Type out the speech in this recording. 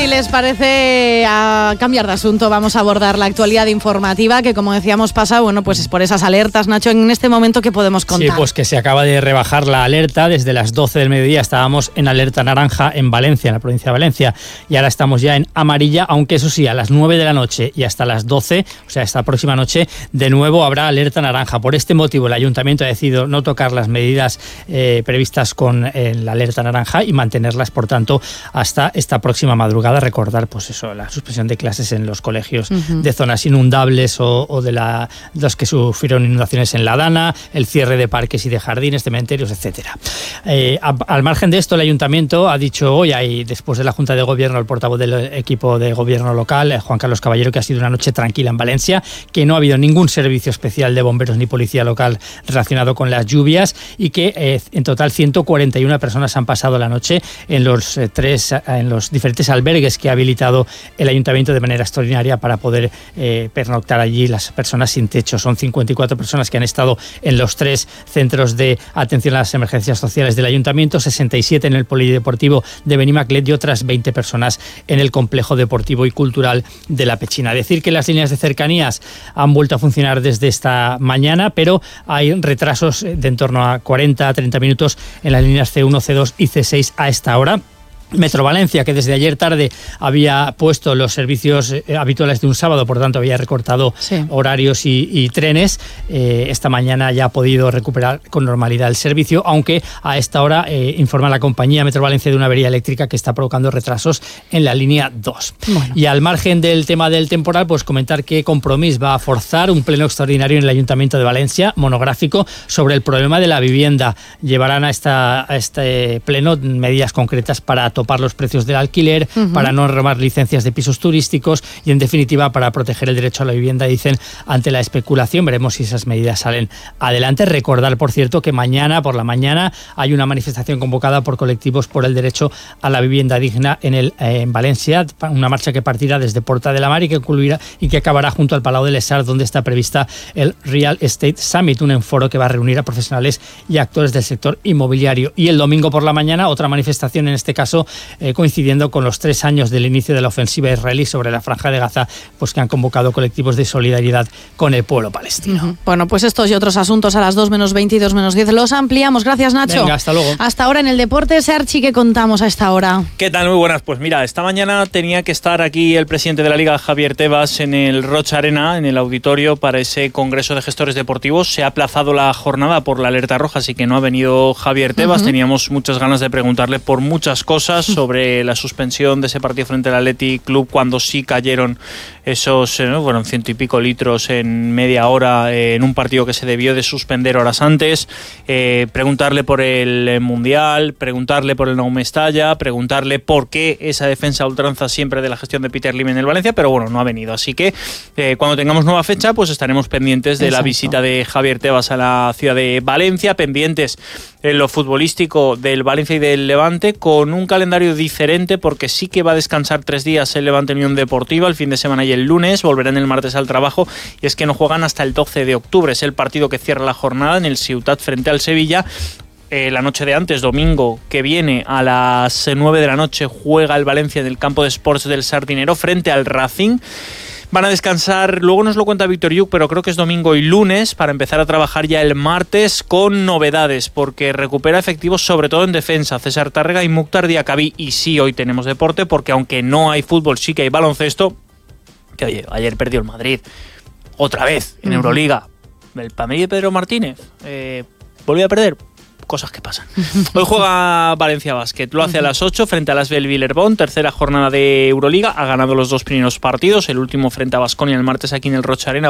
si les parece, a cambiar de asunto, vamos a abordar la actualidad informativa, que como decíamos pasa, bueno, pues es por esas alertas. Nacho, en este momento, ¿qué podemos contar? Sí, pues que se acaba de rebajar la alerta. Desde las 12 del mediodía estábamos en alerta naranja en Valencia, en la provincia de Valencia, y ahora estamos ya en amarilla, aunque eso sí, a las 9 de la noche y hasta las 12, o sea, esta próxima noche, de nuevo habrá alerta naranja. Por este motivo, el Ayuntamiento ha decidido no tocar las medidas previstas con la alerta naranja y mantenerlas, por tanto, hasta esta próxima madrugada. Recordar, pues eso, la suspensión de clases en los colegios de zonas inundables o de los que sufrieron inundaciones en la Dana, el cierre de parques y de jardines, cementerios, etcétera. Al margen de esto, el Ayuntamiento ha dicho hoy, después de la Junta de Gobierno, el portavoz del equipo de gobierno local, Juan Carlos Caballero, que ha sido una noche tranquila en Valencia, que no ha habido ningún servicio especial de bomberos ni policía local relacionado con las lluvias y que en total 141 personas han pasado la noche en los diferentes albergues que ha habilitado el Ayuntamiento de manera extraordinaria para poder pernoctar allí las personas sin techo. Son 54 personas que han estado en los 3 centros de atención a las emergencias sociales del Ayuntamiento, 67 en el polideportivo de Benimaclet y otras 20 personas en el complejo deportivo y cultural de La Pechina. Decir que las líneas de cercanías han vuelto a funcionar desde esta mañana, pero hay retrasos de en torno a 40-30 minutos en las líneas C1, C2 y C6 a esta hora. Metro Valencia, que desde ayer tarde había puesto los servicios habituales de un sábado, por tanto había recortado horarios y trenes, esta mañana ya ha podido recuperar con normalidad el servicio, aunque a esta hora informa la compañía Metro Valencia de una avería eléctrica que está provocando retrasos en la línea 2. Bueno. Y al margen del tema del temporal, pues comentar que Compromís va a forzar un pleno extraordinario en el Ayuntamiento de Valencia, monográfico, sobre el problema de la vivienda. Llevarán a este pleno medidas concretas para topar los precios del alquiler, para no robar licencias de pisos turísticos y, en definitiva, para proteger el derecho a la vivienda, dicen, ante la especulación. Veremos si esas medidas salen adelante. Recordar, por cierto, que mañana por la mañana hay una manifestación convocada por colectivos por el derecho a la vivienda digna en Valencia, una marcha que partirá desde Porta de la Mar y que concluirá y que acabará junto al Palau de les Arts, donde está prevista el Real Estate Summit, un foro que va a reunir a profesionales y actores del sector inmobiliario. Y el domingo por la mañana otra manifestación, en este caso coincidiendo con los 3 años del inicio de la ofensiva israelí sobre la Franja de Gaza, pues que han convocado colectivos de solidaridad con el pueblo palestino. Bueno, pues estos y otros asuntos a las 2 menos 20 y 2 menos 10 los ampliamos. Gracias, Nacho. Venga, hasta luego. Hasta ahora en el deporte, Archi, ¿qué contamos a esta hora? ¿Qué tal? Muy buenas. Pues mira, esta mañana tenía que estar aquí el presidente de la Liga, Javier Tebas, en el Rocha Arena, en el auditorio, para ese congreso de gestores deportivos. Se ha aplazado la jornada por la alerta roja, así que no ha venido Javier Tebas. Teníamos muchas ganas de preguntarle por muchas cosas sobre la suspensión de ese partido frente al Athletic Club, cuando sí cayeron esos 100 y pico litros en media hora en un partido que se debió de suspender horas antes. Preguntarle por el Mundial, preguntarle por el Nou Mestalla, preguntarle por qué esa defensa a ultranza siempre de la gestión de Peter Lim en el Valencia, pero bueno, no ha venido. Así que cuando tengamos nueva fecha, pues estaremos pendientes de la visita de Javier Tebas a la ciudad de Valencia, pendientes en lo futbolístico del Valencia y del Levante, con un calendario diferente, porque sí que va a descansar 3 días el Levante Unión Deportiva, el fin de semana y el lunes, volverán el martes al trabajo, y es que no juegan hasta el 12 de octubre, es el partido que cierra la jornada en el Ciutat frente al Sevilla. La noche de antes, domingo que viene, a las 9 de la noche, juega el Valencia en el campo de Sports del Sardinero frente al Racing. Van a descansar, luego nos lo cuenta Víctor Lluc, pero creo que es domingo y lunes, para empezar a trabajar ya el martes con novedades, porque recupera efectivos sobre todo en defensa César Tárrega y Mukhtar Diacabí. Y sí, hoy tenemos deporte, porque aunque no hay fútbol, sí que hay baloncesto. Que oye, ayer perdió el Madrid, otra vez, en Euroliga. El Pameli de Pedro Martínez volvió a perder. Cosas que pasan. Hoy juega Valencia Basket, lo hace a las 8 frente a l'Asvel Villerbon, tercera jornada de Euroliga, ha ganado los 2 primeros partidos, el último frente a Baskonia el martes aquí en el Rocha Arena